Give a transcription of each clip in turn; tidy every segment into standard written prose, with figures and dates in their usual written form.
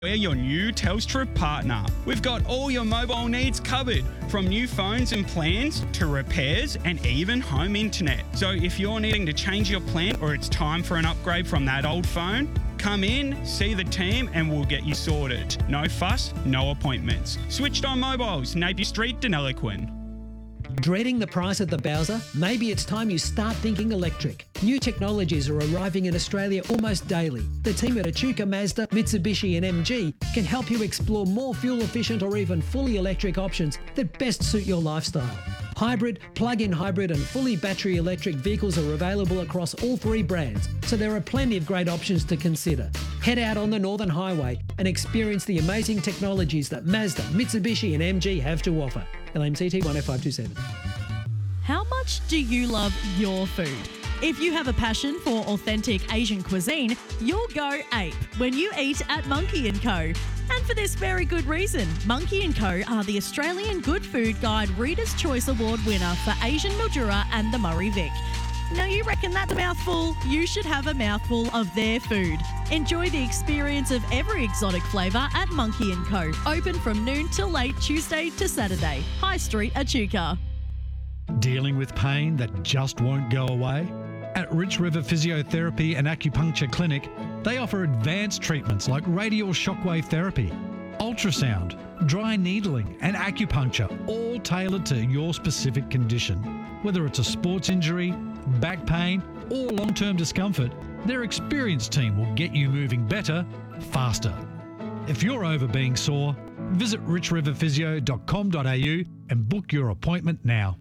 We're your new Telstra partner. We've got all your mobile needs covered, from new phones and plans to repairs and even home internet. So if you're needing to change your plan or it's time for an upgrade from that old phone, come in, see the team and we'll get you sorted. No fuss, no appointments. Switched on Mobiles, Napier Street, Deniliquin. Dreading the price at the Bowser? Maybe it's time you start thinking electric. New technologies are arriving in Australia almost daily. The team at Echuca, Mazda, Mitsubishi and MG can help you explore more fuel-efficient or even fully electric options that best suit your lifestyle. Hybrid, plug-in hybrid and fully battery electric vehicles are available across all three brands, so there are plenty of great options to consider. Head out on the Northern Highway and experience the amazing technologies that Mazda, Mitsubishi and MG have to offer. LMCT 10527. How much do you love your food? If you have a passion for authentic Asian cuisine, you'll go ape when you eat at Monkey & Co. And for this very good reason. Monkey & Co. are the Australian Good Food Guide Reader's Choice Award winner for Asian Mildura and the Murray Vic. Now you reckon that's a mouthful? You should have a mouthful of their food. Enjoy the experience of every exotic flavour at Monkey & Co. Open from noon till late Tuesday to Saturday. High Street, Echuca. Dealing with pain that just won't go away? At Rich River Physiotherapy and Acupuncture Clinic, they offer advanced treatments like radial shockwave therapy, ultrasound, dry needling and acupuncture, all tailored to your specific condition. Whether it's a sports injury, back pain or long-term discomfort, their experienced team will get you moving better, faster. If you're over being sore, visit richriverphysio.com.au and book your appointment now.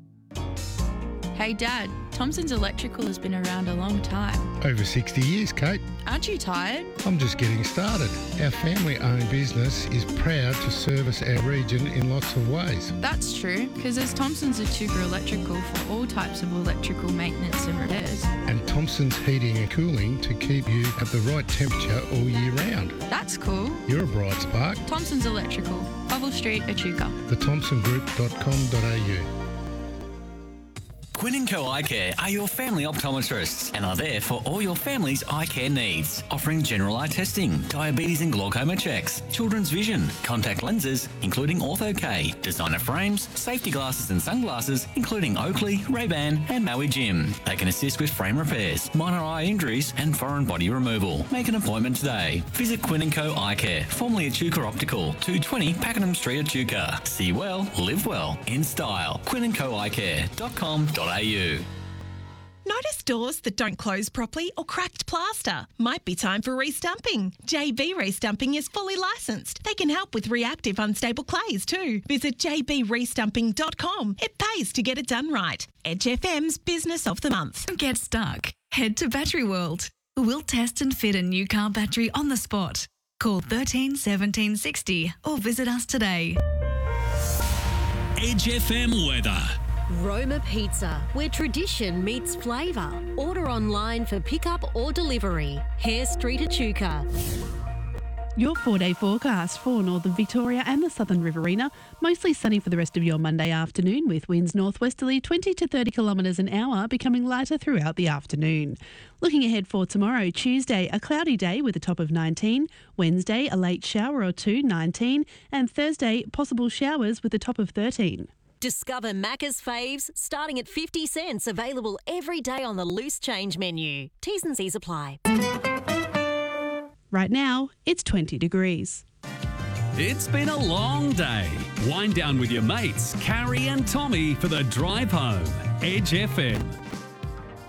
Hey Dad, Thompson's Electrical has been around a long time. Over 60 years, Kate. Aren't you tired? I'm just getting started. Our family-owned business is proud to service our region in lots of ways. That's true, because there's Thompson's Echuca Electrical for all types of electrical maintenance and repairs. And Thompson's Heating and Cooling to keep you at the right temperature all year round. That's cool. You're a bright spark. Thompson's Electrical, Oval Street, Echuca. thethompsongroup.com.au. Quinn & Co Eye Care are your family optometrists and are there for all your family's eye care needs, offering general eye testing, diabetes and glaucoma checks, children's vision, contact lenses, including Ortho-K, designer frames, safety glasses and sunglasses, including Oakley, Ray-Ban and Maui Jim. They can assist with frame repairs, minor eye injuries and foreign body removal. Make an appointment today. Visit Quinn & Co Eye Care, formerly Echuca Optical, 220 Pakenham Street, Echuca. See well, live well, in style. QuinnandCoEyeCare.com.au. Notice doors that don't close properly or cracked plaster? Might be time for restumping. JB Restumping is fully licensed. They can help with reactive unstable clays too. Visit jbrestumping.com. It pays to get it done right. Edge FM's Business of the Month. Don't get stuck. Head to Battery World. We'll test and fit a new car battery on the spot. Call 13 17 60 or visit us today. Edge FM weather. Roma Pizza, where tradition meets flavour. Order online for pickup or delivery. Hare Street, Echuca. Your 4-day forecast for northern Victoria and the southern Riverina. Mostly sunny for the rest of your Monday afternoon, with winds northwesterly 20 to 30 kilometres an hour, becoming lighter throughout the afternoon. Looking ahead for tomorrow, Tuesday, a cloudy day with a top of 19. Wednesday, a late shower or two, 19. And Thursday, possible showers with a top of 13. Discover Macca's faves starting at 50 cents, available every day on the loose change menu. T's and C's apply. Right now, it's 20 degrees. It's been a long day. Wind down with your mates, Carrie and Tommy, for the drive home. Edge FM.